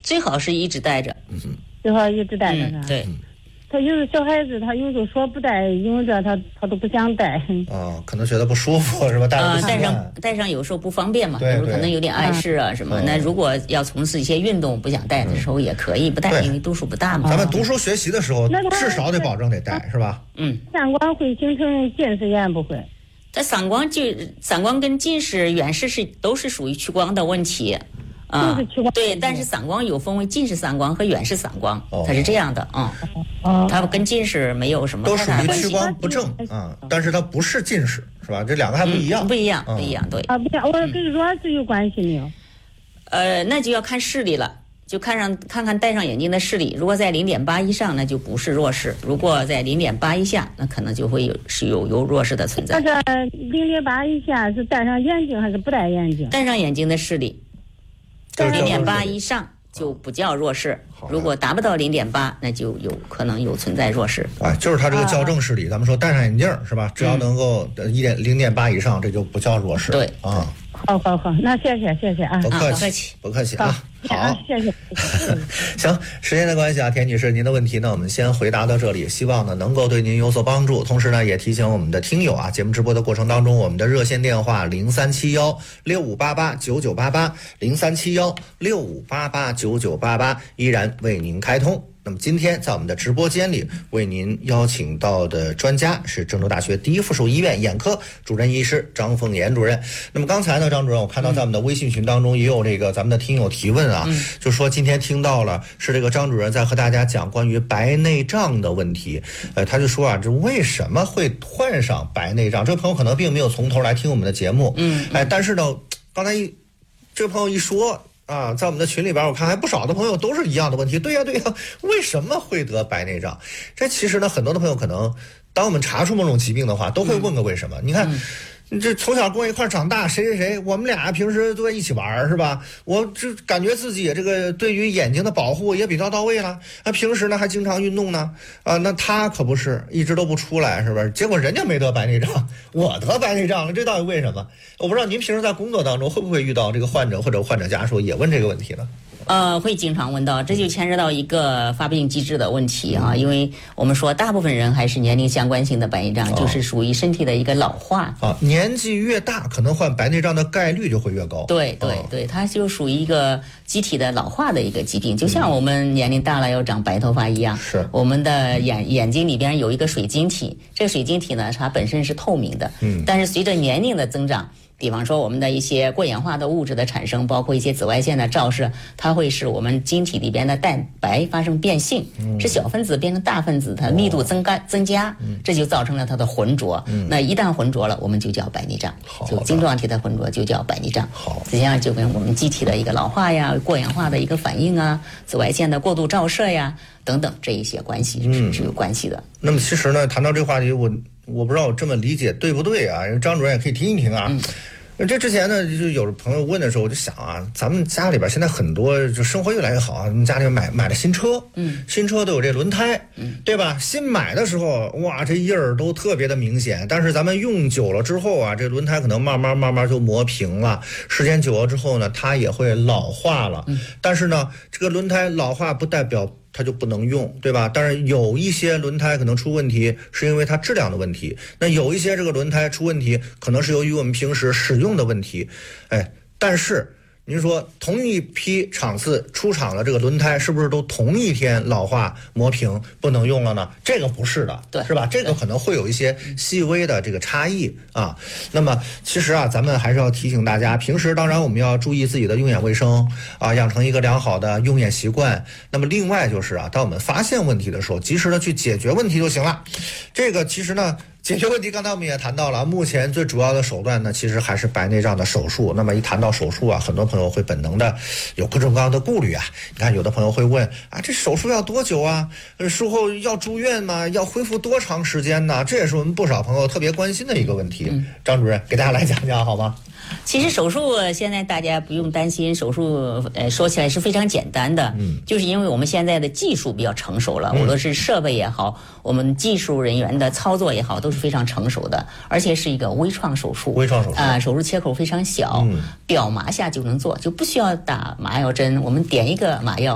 最好是一直带着。 最好一直带着是吧？ 对。 他有的小孩子，他有时候说不带，因为这他都不想带。 可能觉得不舒服是吧？ 带上有时候不方便嘛， 对， 比如可能有点碍事啊什么。那如果要从事一些运动不想带的时候，也可以不带，因为度数不大嘛。 咱们读书学习的时候，至少得保证得带，是吧？ 散光会形成近视眼不会？ 它散光跟近视、远视都是属于屈光的问题。对，但是散光有分为近视散光和远视散光，它是这样的它跟近视没有什么都属于屈光不正但是它不是近视，是吧？这两个还不一样， 不一样，对。 不一样，我跟弱视有关系没有？ 那就要看视力了，就看看戴上眼镜的视力，如果在0.8以上，那就不是弱视；如果在0.8以下，那可能就会有弱视的存在。 那这0.8以下是戴上眼镜还是不戴眼镜？ 戴上眼镜的视力。0.8以上就不叫弱视，如果达不到0.8，那就有可能存在弱视。 就是他这个矫正视力，咱们说戴上眼镜是吧？只要能够0.8以上，这就不叫弱视。 对好，那谢谢啊， 不客气啊。好， 谢谢。 行，时间的关系啊，田女士，您的问题呢，我们先回答到这里，希望呢能够对您有所帮助。同时呢，也提醒我们的听友啊，节目直播的过程当中，我们的热线电话037165889988，037165889988依然为您开通。那么今天在我们的直播间里为您邀请到的专家是郑州大学第一附属医院眼科主任医师张凤岩主任。那么刚才呢，张主任，我看到在我们的微信群当中也有这个咱们的听友提问啊，就说今天听到了是这个张主任在和大家讲关于白内障的问题。他就说啊，这为什么会患上白内障？这个朋友可能并没有从头来听我们的节目，但是呢，刚才这个朋友一说。在我们的群里边，我看还不少的朋友都是一样的问题。对呀，为什么会得白内障？这其实呢，很多的朋友可能，当我们查出某种疾病的话，都会问个为什么。你看，这从小跟我一块长大，谁，我们俩平时都在一起玩，是吧？我就感觉自己这个对于眼睛的保护也比较到位了。平时呢还经常运动呢。那他可不是一直都不出来，是不是？结果人家没得白内障，我得白内障了，这到底为什么？我不知道您平时在工作当中会不会遇到这个患者或者患者家属也问这个问题呢？ 会经常问到，这就牵涉到一个发病机制的问题啊，因为我们说大部分人还是年龄相关性的白内障，就是属于身体的一个老化年纪越大，可能患白内障的概率就会越高。 对，它就属于一个机体的老化的一个疾病，就像我们年龄大了要长白头发一样。 是我们的眼睛里边有一个水晶体，这个水晶体呢，它本身是透明的，但是随着年龄的增长。比方说我们的一些过氧化的物质的产生，包括一些紫外线的照射，它会使我们晶体里边的蛋白发生变性，是小分子变成大分子，它密度增加，这就造成了它的浑浊。那一旦浑浊了，我们就叫白内障，就晶状体的浑浊就叫白内障。实际上就跟我们机体的一个老化呀、过氧化的一个反应啊、紫外线的过度照射呀等等这一些关系是有关系的。 那么其实呢，谈到这个话题，我不知道我这么理解对不对啊？张主任也可以听一听啊。这之前呢，就有朋友问的时候，我就想啊，咱们家里边现在很多就生活越来越好啊，咱们家里买了新车，新车都有这轮胎，对吧？新买的时候，哇，这印儿都特别的明显，但是咱们用久了之后啊，这轮胎可能慢慢就磨平了，时间久了之后呢，它也会老化了。但是呢，这个轮胎老化不代表它就不能用，对吧？但是有一些轮胎可能出问题是因为它质量的问题，那有一些这个轮胎出问题可能是由于我们平时使用的问题。但是您说同一批场次出厂的这个轮胎是不是都同一天老化磨平不能用了呢？这个不是的， 对， 是吧？这个可能会有一些细微的这个差异啊。那么其实啊，咱们还是要提醒大家，平时当然我们要注意自己的用眼卫生啊，养成一个良好的用眼习惯。那么另外就是啊，当我们发现问题的时候，及时的去解决问题就行了。这个其实呢，解决问题刚才我们也谈到了，目前最主要的手段呢，其实还是白内障的手术。那么一谈到手术啊，很多朋友会本能的有各种各样的顾虑啊。你看有的朋友会问啊，这手术要多久啊？术后要住院吗？要恢复多长时间呢？这也是我们不少朋友特别关心的一个问题。张主任给大家来讲讲好吗？ 其实手术现在大家不用担心，手术说起来是非常简单的，就是因为我们现在的技术比较成熟了，无论是设备也好，我们技术人员的操作也好，都是非常成熟的，而且是一个微创手术。手术切口非常小，表麻下就能做，就不需要打麻药针，我们点一个麻药